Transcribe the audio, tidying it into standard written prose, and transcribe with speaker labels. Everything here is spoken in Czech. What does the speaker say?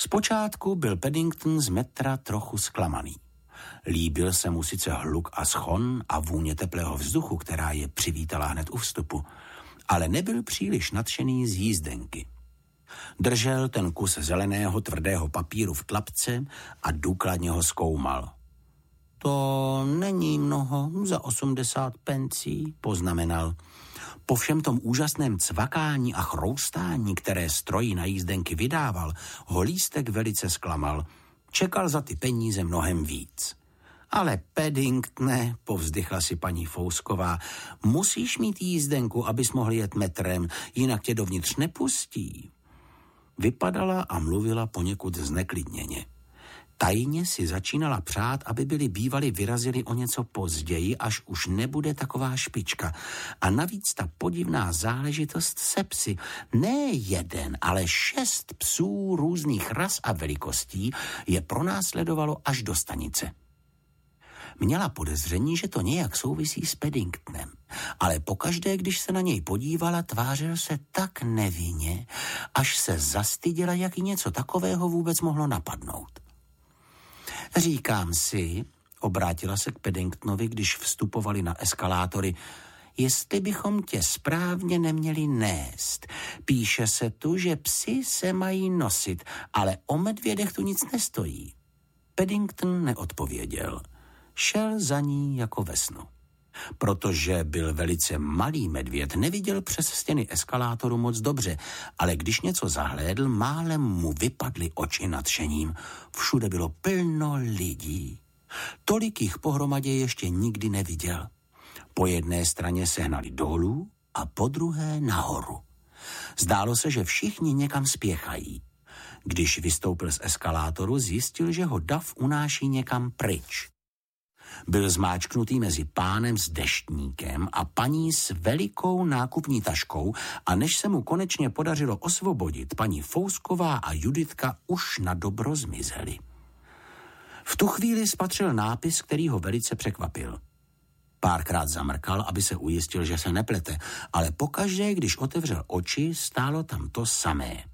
Speaker 1: Zpočátku byl Paddington z metra trochu zklamaný. Líbil se mu sice hluk a schon a vůně teplého vzduchu, která je přivítala hned u vstupu, ale nebyl příliš nadšený z jízdenky. Držel ten kus zeleného tvrdého papíru v tlapce a důkladně ho zkoumal. To není mnoho za 80 pencí, poznamenal. Po všem tom úžasném cvakání a chroustání, které strojí na jízdenky vydával, ho lístek velice zklamal. Čekal za ty peníze mnohem víc. Ale Paddingtone, povzdychla si paní Fousková, musíš mít jízdenku, abys mohl jet metrem, jinak tě dovnitř nepustí. Vypadala a mluvila poněkud zneklidněně. Tajně si začínala přát, aby byli bývali vyrazili o něco později, až už nebude taková špička. A navíc ta podivná záležitost se psy. Ne jeden, ale 6 psů různých ras a velikostí je pronásledovalo až do stanice. Měla podezření, že to nějak souvisí s Paddingtonem, ale pokaždé, když se na něj podívala, tvářil se tak nevinně, až se zastyděla, jak jí něco takového vůbec mohlo napadnout. Říkám si, obrátila se k Paddingtonovi, když vstupovali na eskalátory, jestli bychom tě správně neměli nést. Píše se tu, že psi se mají nosit, ale o medvědech tu nic nestojí. Paddington neodpověděl. Šel za ní jako ve snu. Protože byl velice malý medvěd, neviděl přes stěny eskalátoru moc dobře, ale když něco zahlédl, málem mu vypadly oči nadšením. Všude bylo plno lidí. Tolik jich pohromadě ještě nikdy neviděl. Po jedné straně se hnali dolů a po druhé nahoru. Zdálo se, že všichni někam spěchají. Když vystoupil z eskalátoru, zjistil, že ho dav unáší někam pryč. Byl zmáčknutý mezi pánem s deštníkem a paní s velikou nákupní taškou a než se mu konečně podařilo osvobodit, paní Fousková a Juditka už na dobro zmizely. V tu chvíli spatřil nápis, který ho velice překvapil. Párkrát zamrkal, aby se ujistil, že se neplete, ale pokaždé, když otevřel oči, stálo tam to samé.